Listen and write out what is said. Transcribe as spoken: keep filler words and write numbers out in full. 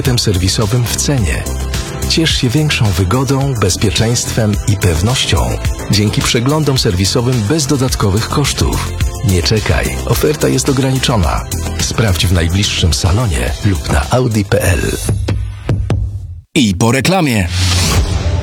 pakietem serwisowym w cenie. Ciesz się większą wygodą, bezpieczeństwem i pewnością dzięki przeglądom serwisowym bez dodatkowych kosztów. Nie czekaj, oferta jest ograniczona. Sprawdź w najbliższym salonie lub na audi kropka p l. I po reklamie.